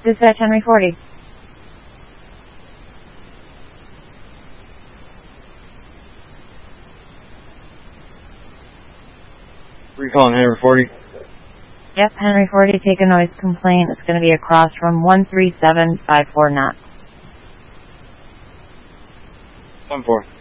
Dispatch Henry 40. Recalling Henry 40. Yep, Henry 40, take a noise complaint. It's going to be across from 13754 knots. 1-4.